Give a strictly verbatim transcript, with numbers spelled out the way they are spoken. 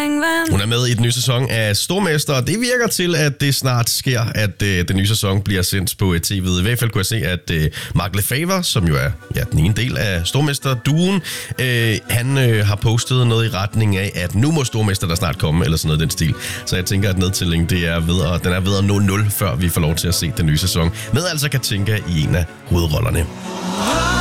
Hun er med i den nye sæson af Stormester, og det virker til, at det snart sker, at øh, den nye sæson bliver sendt på T V'et. I hvert fald kunne jeg se, at øh, Mark Lefebvre, som jo er ja, den ene del af Stormester-duen, øh, han øh, har postet noget i retning af, at nu må Stormester der snart komme, eller sådan noget den stil. Så jeg tænker, at nedtællingen det er ved at, den er ved at nå nul, før vi får lov til at se den nye sæson. Med altså Katinka i en af hovedrollerne.